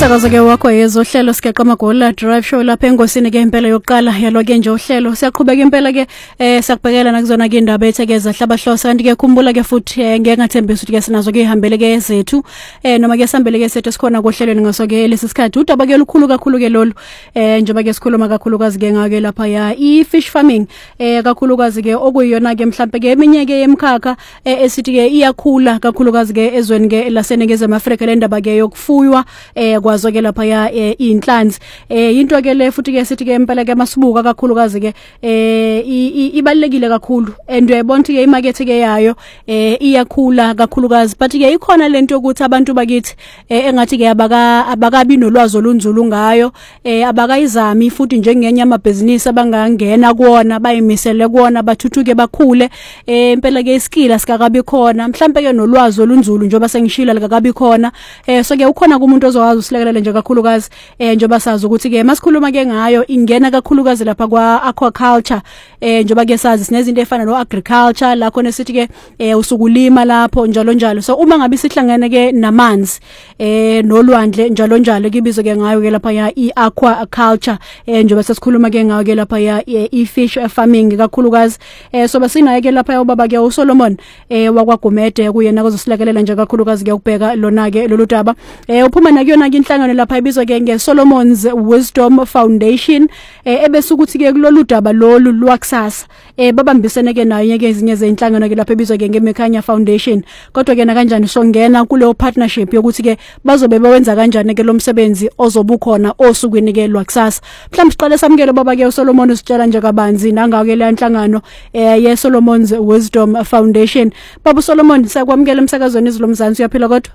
Umsakazo-ke wakho yezohlelo sigaqa amagoli drive show lapha engosini ke impela yokuqala yalo-ke nje uhlelo siyaqhubeka impela ke siyakubhekela nakuzona ke indaba ethekeza hlabahlosa kanti ke khumbula ke futhi ngeke ngathembisa ukuthi ke sinazo ke ihambele ke zethu noma ke sihambele ke sethu sikhona kohlelweni ngaso ke lesi sikhathi udaba ke lukhulu kakhulu ke lolu njengoba ke sikhuluma kakhulukazi ke ngake lapha ya i-fish farming kakhulukazi ke okuyiyona ke mhlambe ke eminye ke yemkhakha esithi ke iyakhula kakhulukazi ke ezweni ke laseNingizimu Afrika le ndaba ke yokufuywa kwazo ke lapha ya inhlanzi into ke le futhi ke sithi ke impela ke masibuka kakhulukazi ke ibalekile kakhulu and uyayibona ke imarket ke yayo iyakhula kakhulukazi but ke ikhona lento ukuthi abantu bakithi engathi ke abakabi nolwazi olunzulu ngayo abakayizami futhi njengenye amabhizinisi abangangena kuona bayimisele kuona bathuthuke bakhule impela ke iskila sikakabi khona mhlambe ke nolwazi olunzulu njengoba sengishila likakabi khona so ke ukhona kumuntu ozokwazi usilekelela nje kakhulukazi njengoba sazi ukuthi ke masikhuluma ke ngayo ingena kakhulukazi lapha kwa aquaculture njengoba ke sazi sinezinto efana no agriculture la khona sithi ke usukulima lapho njalo njalo so uma ngabe sihlangene ke namanzi nolwandle njalo njalo kubizo ke ngayo ke lapha ya aquaculture njengoba sesikhuluma ke ngayo ke lapha ya i-fish farming kakhulukazi so basinaye ke lapha ubaba ke uSolomon wakwaGumede kuyena ozosilekelela nje kakhulukazi ke ukubheka lona ke lolu daba uphuma nakuyona ke inhlangano lapha ibizwa ke ngeSolomon's Wisdom Foundation ebese ukuthi ke kulolu daba lolu lwakusasa babambisene ke nayo ke ezinye zeinhlangano ke lapha ibizwa ke ngeMekhanya Foundation kodwa ke na kanjani songena kuleyo partnership yokuthi ke bazobe bewenza kanjani ke lo msebenzi ozobukhona osukwini ke lwakusasa mhlawumbe siqale samukele baba ke uSolomon usitshela nje kabanzi nangawo ke le inhlangano yeSolomon's Wisdom Foundation baba uSolomon siyakwamukela emsakazweni izilomzansi uyaphila kodwa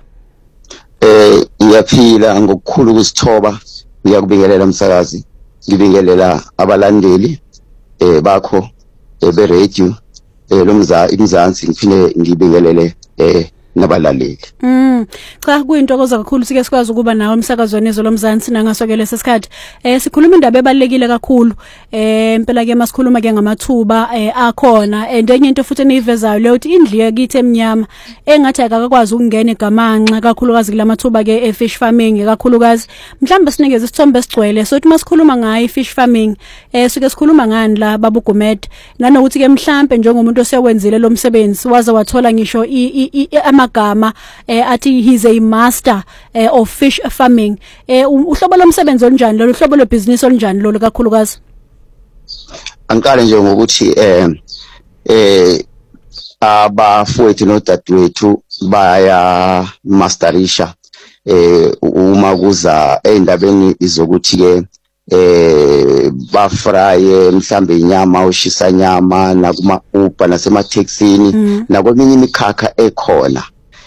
iyaphila ngokukhulu kusithoba ngiyakubingelela umsakazi ngibingelela abalandeli bakho be-radio imzansi ngiphinde ngibingelele nabalaleli cha kuyintokozo kakhulu sike sikwazi ukuba nawe umsakazweni ezolomzansi nangasokele lesikhathi sikhuluma indaba ebalekile kakhulu impela ke masikhuluma ke ngamathuba akhona endenye into futhi enivezayo le uthi indliye kithi eminyama engathi akakwazi ukungena igamanxa kakhulukazi kulamathuba ke e-fish farming kakhulukazi mhlambe sinikeze isithombe esigcwele sothi masikhuluma ngayo i-fish farming sike sikhuluma ngani la babuGumede nanokuthi ke mhlambe njengomuntu osewenzile lo msebenzi waze wathola ngisho amagama athi he's a master of fish farming uhlobo lomsebenzi olunjani lo uhlobo lwebusiness olunjani lo kakhulukazi angiqale nje ngokuthi abafowethu nodadewethu baya masterisha uma kuza endabeni izokuthi ke bafraye mhlambe inyama ushisa nyama nakuma Uber nasemathexini nakweminye imikhakha ekhona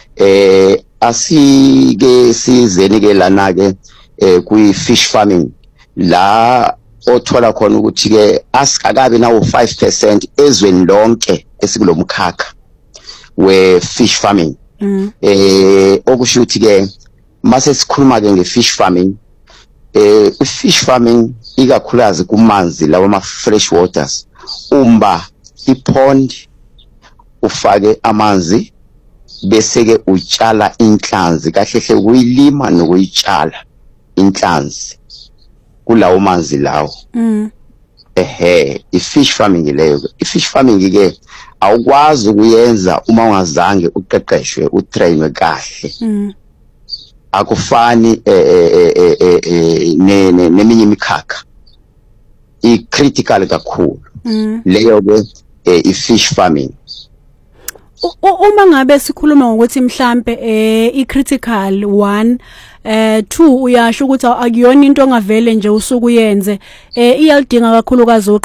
asike sizeni ke lana ke kwi-fish farming la othola khona ukuthi ke asikabi nawo 5% ezweni lonke esikulomkhakha we-fish farming okusho ukuthi ke mase sikhuluma ke nge-fish farming fish farming ikakhulukazi kumanzi lawa ma-fresh waters umba ipond ufake amanzi bese ke utshala inhlanzi kahle hle kuyilima nokuyitshala inhlanzi kulawo manzi lawo i-fish farming leyo i-fish farming ke awukwazi ukuyenza uma ungazange uqeqeshwe utrainwe kahle akufani neminye imikhakha i-critical kakhulu leyo ke i-fish farming uma ngabe sikhuluma ngokuthi mhlambe i-critical 1 2 uyasho ukuthi akuyona into ongavele nje usuku yenze iyalidinga kakhulukazi